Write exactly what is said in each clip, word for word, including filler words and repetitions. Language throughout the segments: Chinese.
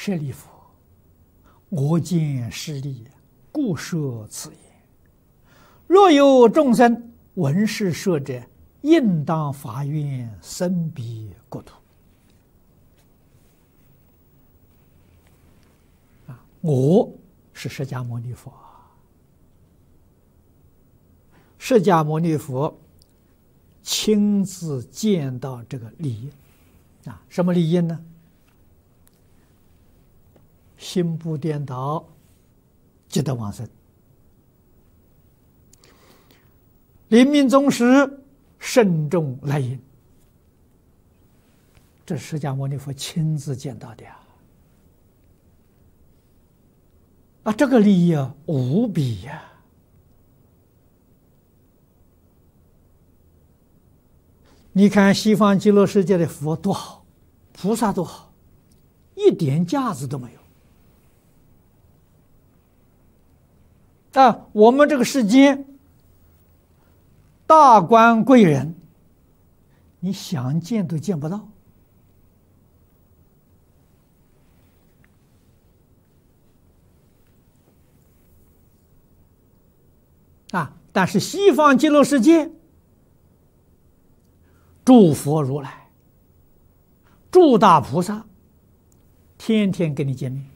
舍利弗，我见是利，故说此言。若有众生闻是说者，应当发愿生彼国土。啊，我是释迦牟尼佛。释迦牟尼佛亲自见到这个利益啊，什么利益呢？心不颠倒，即得往生。临命终时，慎重来迎。这是释迦牟尼佛亲自见到的呀！啊，这个利益啊，无比呀！你看西方极乐世界的佛多好，菩萨多好，一点架子都没有。啊，我们这个世间大官贵人，你想见都见不到。啊，但是西方极乐世界，诸佛如来、诸大菩萨，天天跟你见面。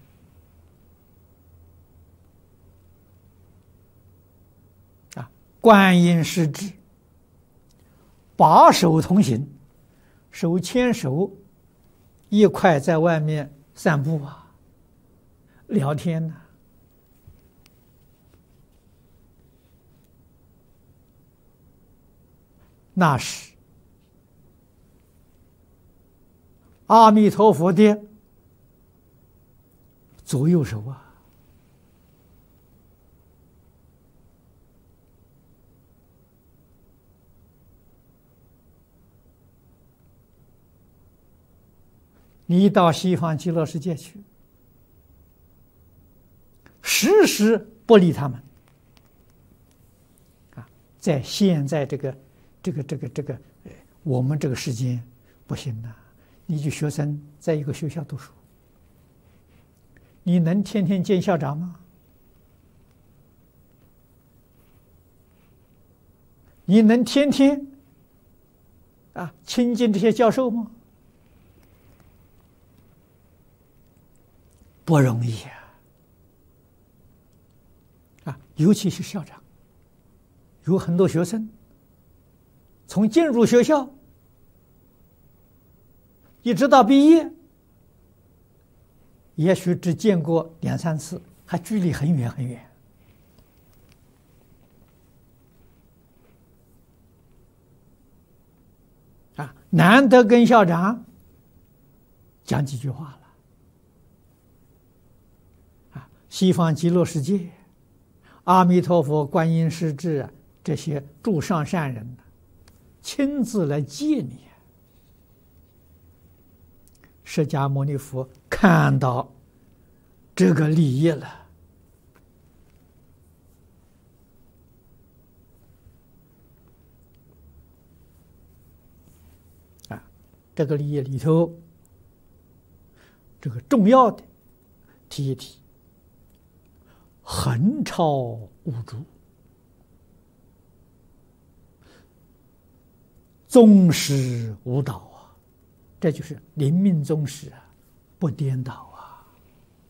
啊，观音师智，把手同行，手牵手，一块在外面散步啊，聊天呢、啊。那是阿弥陀佛的左右手啊！你到西方极乐世界去，时时不理他们啊！在现在这个这个这个这个我们这个时间不行呐！你就学生在一个学校读书，你能天天见校长吗？你能天天啊亲近这些教授吗？不容易啊！啊，尤其是校长，有很多学生从进入学校一直到毕业，也许只见过两三次，还距离很远很远。啊，难得跟校长讲几句话了。啊，西方极乐世界，阿弥陀佛、观音师智啊，这些诸上善人亲自来接你。释迦牟尼佛看到这个利益了，啊，这个利益里头，这个重要的提一提，横超五诸，宗师无倒啊，这就是临命终时啊，不颠倒。